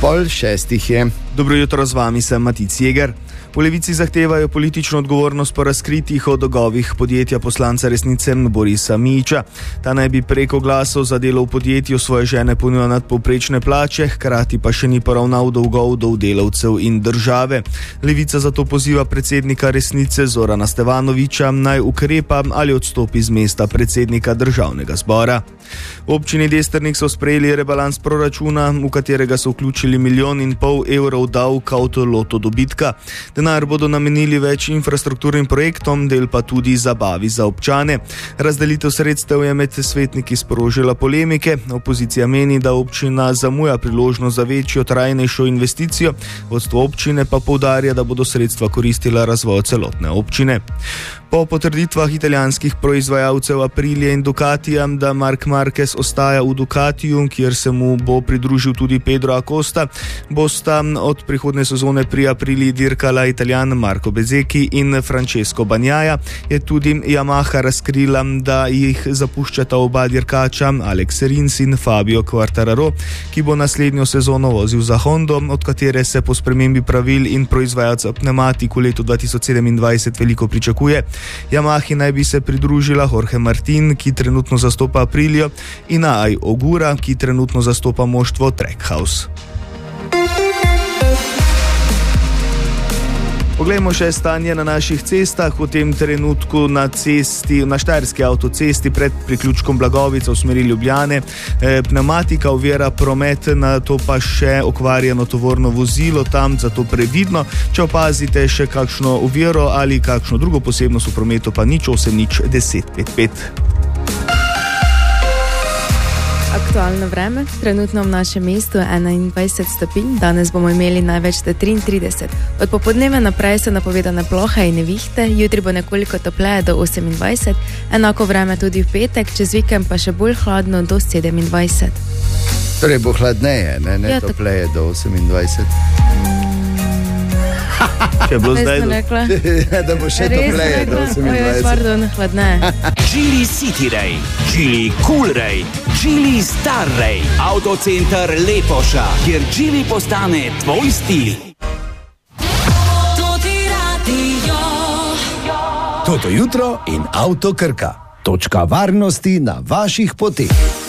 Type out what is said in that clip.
5:30 je. Dobro jutro, z vami sem Matic Jeger. V Levici zahtevajo politično odgovornost po razkritjih o dolgovih podjetja poslanca Resnice Borisa Mijića. Ta naj bi preko glasov za delo v podjetju svoje žene ponujal nadpovprečne plače, hkrati pa še ni poravnal dolgov do delavcev in države. Levica zato poziva predsednika Resnice Zorana Stevanovića naj ukrepa ali odstopi z mesta predsednika Državnega zbora. V občini Destrnik so sprejeli rebalans proračuna, v katerega so vključili 1,5 milijona evrov davka od loto dobitka. Denar bodo namenili več infrastrukturnim projektom, del pa tudi zabavi za občane. Razdelitev sredstev je med svetniki sprožila polemike. Opozicija meni, da občina zamuja priložnost za večjo, trajnejšo investicijo. Vodstvo občine pa poudarja, da bodo sredstva koristila razvoju celotne občine. Po potrditvah italijanskih proizvajalcev Aprilia in Ducatija, da Marc Marquez ostaja v Ducatiju, kjer se mu bo pridružil tudi Pedro Acosta, bosta od prihodne sezone pri Aprilii dirkala Italijan Marco Bezzecchi in Francesco Bagnaia, je tudi Yamaha razkrila, da jih zapuščata oba dirkača, Alex Rins in Fabio Quartararo, ki bo naslednjo sezono vozil za Hondo, od katere se po spremembi pravil in proizvajalca pneumatik v letu 2027 veliko pričakuje. Yamahi naj bi se pridružila Jorge Martin, ki trenutno zastopa Aprilio, in Ai Ogura, ki trenutno zastopa moštvo Trackhouse. Poglejmo še stanje na naših cestah. V tem trenutku na Štajerski avtocesti pred priključkom Blagovica v smeri Ljubljane pneumatika ovira promet, na to pa še okvarjeno tovorno vozilo tam, zato previdno. Če opazite še kakšno oviro ali kakšno drugo posebnost v prometu, pa 08 10 55. Aktualno vreme, trenutno v našem mestu 21 stopinj, danes bomo imeli največ do 33. Od popoldneva naprej so napovedane plohe in nevihte, jutri bo nekoliko topleje do 28, enako vreme tudi v petek, čez vikend pa še bolj hladno do 27. Torej bo hladneje, ne ja, topleje do 28. Če bo zdaj da bo še topleje do 28. Pardon, hladneje. Geely City Ray, Geely Cool Ray, Geely Star Ray, Autocenter Lepoša, kjer Geely postane tvoj stil. Toto jutro in Avto Krka. Točka varnosti na vaših poteh.